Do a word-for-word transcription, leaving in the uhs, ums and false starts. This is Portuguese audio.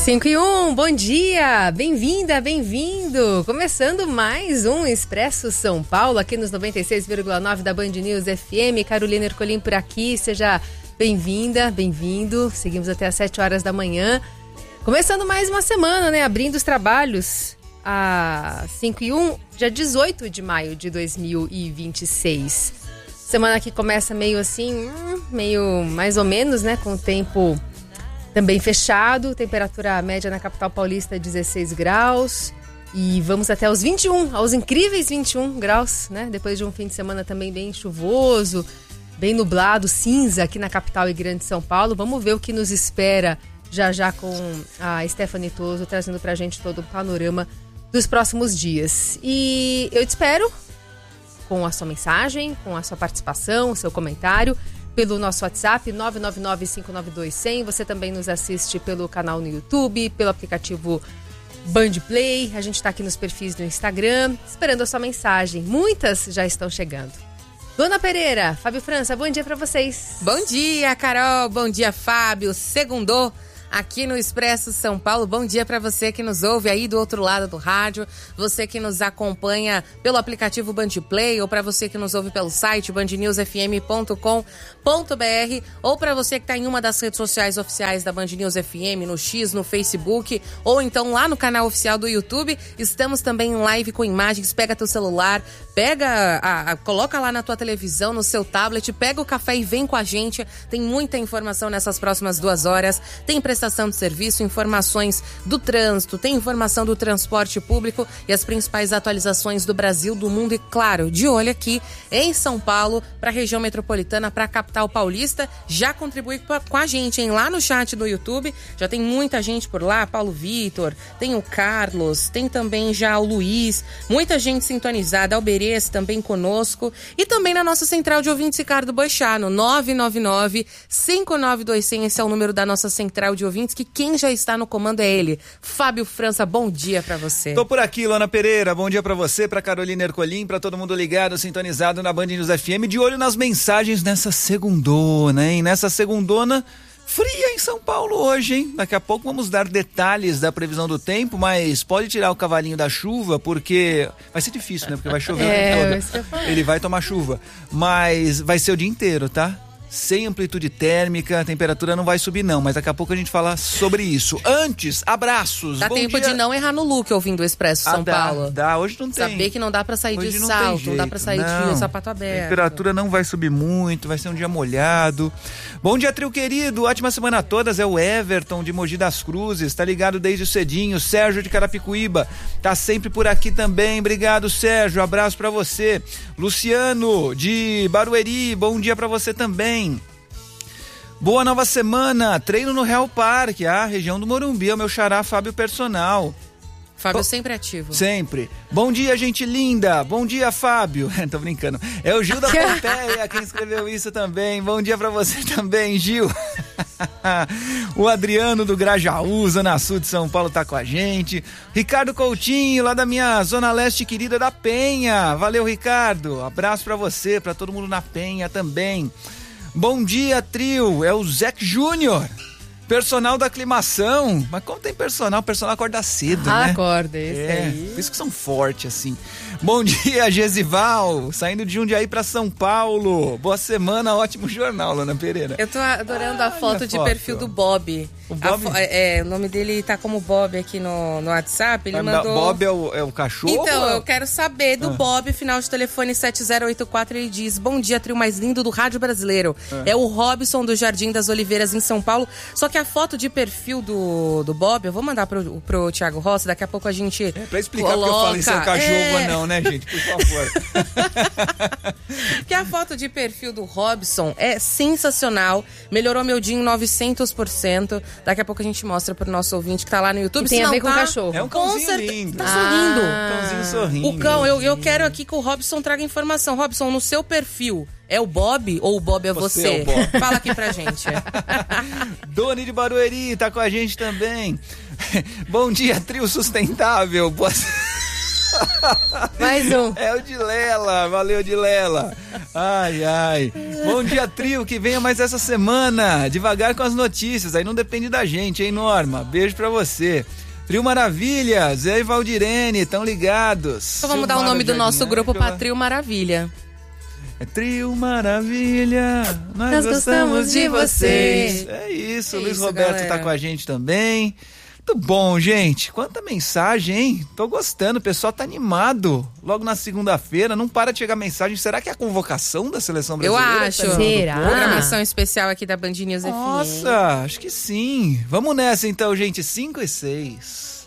cinco e um, bom dia, bem-vinda, bem-vindo. Começando mais um Expresso São Paulo, aqui nos noventa e seis vírgula nove da Band News F M. Carolina Ercolim por aqui, seja bem-vinda, bem-vindo. Seguimos até às sete horas da manhã. Começando mais uma semana, né? Abrindo os trabalhos a cinco e um, dia dezoito de maio de dois mil e vinte e seis. Semana que começa meio assim, meio mais ou menos, né? Com o tempo também fechado, temperatura média na capital paulista dezesseis graus e vamos até os vinte e um, aos incríveis vinte e um graus, né? Depois de um fim de semana também bem chuvoso, bem nublado, cinza aqui na capital e grande São Paulo. Vamos ver o que nos espera já já com a Stephanie Toso trazendo pra gente todo o panorama dos próximos dias. E eu te espero com a sua mensagem, com a sua participação, o seu comentário pelo nosso WhatsApp nove nove nove, cinco nove dois, zero zero. Você também nos assiste pelo canal no YouTube, pelo aplicativo Band Play. A gente está aqui nos perfis do Instagram, esperando a sua mensagem. Muitas já estão chegando. Dona Pereira, Fábio França, bom dia para vocês. Bom dia, Carol. Bom dia, Fábio. Segundou aqui no Expresso São Paulo. Bom dia para você que nos ouve aí do outro lado do rádio, você que nos acompanha pelo aplicativo Band Play, ou para você que nos ouve pelo site band news f m ponto com ponto b r, ou para você que está em uma das redes sociais oficiais da Band News F M, no X, no Facebook, ou então lá no canal oficial do YouTube. Estamos também em live com imagens. Pega teu celular, pega, a, a, coloca lá na tua televisão, no seu tablet, pega o café e vem com a gente. Tem muita informação nessas próximas duas horas. Tem prestação de serviço, informações do trânsito, tem informação do transporte público e as principais atualizações do Brasil, do mundo e, claro, de olho aqui em São Paulo, para a região metropolitana, para a capital paulista. Já contribui com a gente, hein? Lá no chat do YouTube, já tem muita gente por lá, Paulo Vitor, tem o Carlos, tem também já o Luiz, muita gente sintonizada, Alberês também conosco, e também na nossa central de ouvintes, Ricardo Boixá, no nove nove nove, cinco nove dois zero zero. Esse é o número da nossa central de ouvintes, que quem já está no comando é ele. Fábio França, bom dia pra você. Tô por aqui, Lona Pereira, bom dia pra você, pra Carolina Ercolim, pra todo mundo ligado, sintonizado na Band News F M, de olho nas mensagens nessa segundona, hein? Nessa segundona fria em São Paulo hoje, hein? Daqui a pouco vamos dar detalhes da previsão do tempo, mas pode tirar o cavalinho da chuva, porque vai ser difícil, né? Porque vai chover é, o tempo todo. Ele vai tomar chuva, mas vai ser o dia inteiro, tá? Sem amplitude térmica, a temperatura não vai subir não, mas daqui a pouco a gente fala sobre isso. Antes, abraços. Dá bom tempo dia. de não errar no look ouvindo o Expresso São ah, dá, Paulo. Dá, hoje não tem. Saber que não dá pra sair hoje de não salto, não dá pra sair não. de sapato aberto. A temperatura não vai subir muito, vai ser um dia molhado. Bom dia, trio querido, ótima semana a todas, é o Everton de Mogi das Cruzes, tá ligado desde o cedinho. Sérgio de Carapicuíba, tá sempre por aqui também, obrigado Sérgio, abraço pra você. Luciano de Barueri, bom dia pra você também. Boa nova semana, treino no Real Parque, a região do Morumbi, é o meu xará Fábio Personal. Fábio Bo- sempre ativo. Sempre. Bom dia, gente linda. Bom dia, Fábio. Tô brincando. É o Gil da Pompeia quem escreveu isso também. Bom dia pra você também, Gil. O Adriano do Grajaú, Zona Sul de São Paulo, tá com a gente. Ricardo Coutinho, lá da minha Zona Leste querida da Penha. Valeu, Ricardo. Abraço pra você, pra todo mundo na Penha também. Bom dia, trio, é o Zeke Júnior, personal da aclimação. Mas como tem personal, o personal acorda cedo, ah, né? Acorda, esse é, aí. Por isso que são fortes, assim. Bom dia, Gesival, saindo de Jundiaí pra São Paulo. Boa semana, ótimo jornal, Lona Pereira. Eu tô adorando ah, a foto de foto. perfil do Bob. O Bob? Fo- é, o nome dele tá como Bob aqui no, no WhatsApp. Ele Ah, mandou... Bob é o, é o cachorro? Então, ou... eu quero saber do ah. Bob, final de telefone sete zero oito quatro. Ele diz: bom dia, trio mais lindo do rádio brasileiro. Ah. É o Robson do Jardim das Oliveiras, em São Paulo. Só que a foto de perfil do, do Bob, eu vou mandar pro, pro Thiago Rossi. Daqui a pouco a gente É pra explicar coloca... porque eu falei se é o cachorro é... ou não, né, gente? Por favor. Que a foto de perfil do Robson é sensacional. Melhorou meu dia em novecentos por cento. Daqui a pouco a gente mostra pro nosso ouvinte que tá lá no YouTube. E tem Se a não ver com tá, o cachorro. É um com cãozinho certe... lindo. Tá ah, sorrindo. Cãozinho sorrindo. O cão, eu, eu quero aqui que o Robson traga informação. Robson, no seu perfil, é o Bob ou o Bob é você? Você é o Bob. Fala aqui pra gente. Doni de Barueri tá com a gente também. Bom dia, trio sustentável. Boa... Mais um. É o de Lela, valeu de Lela. Ai, ai. Bom dia, trio, que venha mais essa semana. Devagar com as notícias, aí não depende da gente, hein, Norma? Beijo pra você. Trio Maravilha, Zé e Valdirene, tão ligados. Então vamos dar o nome do nosso grupo pra Trio Maravilha. É Trio Maravilha, nós, nós gostamos, gostamos de vocês. você. É isso, É Luiz isso, Roberto galera. tá com a gente também. Muito bom, gente. Quanta mensagem, hein? Tô gostando, o pessoal tá animado. Logo na segunda-feira, não para de chegar mensagem. Será que é a convocação da seleção Eu brasileira? acho. Tá animando o Será? povo? Programação especial aqui da Band News F M. Nossa, acho que sim. Vamos nessa então, gente. cinco e seis.